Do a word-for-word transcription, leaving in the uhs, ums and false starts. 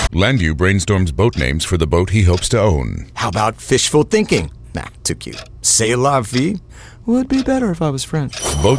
Landu brainstorms boat names for the boat he hopes to own. How about fishful thinking? Nah, too cute. C'est la vie? Would be better if I was French. Boat